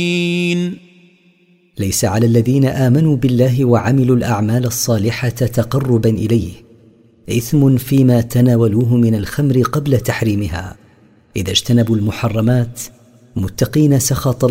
ليس على الذين آمنوا بالله وعملوا الأعمال الصالحة تقربا إليه إثم فيما تناولوه من الخمر قبل تحريمها إذا اجتنبوا المحرمات متقين سخط